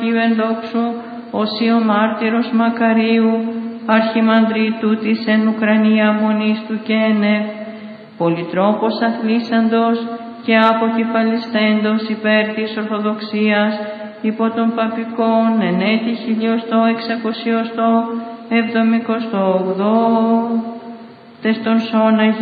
Αγίου Ενδόξου, Οσίου Μάρτυρος Μακαρίου, Αρχιμανδρίτου της εν Ουκρανία μονής του και ενεφ, πολυτρόπος αθλήσαντος και αποκεφαλιστέντος υπέρ της Ορθοδοξίας, υπό των παπικών εν έτη 1678, τες των σών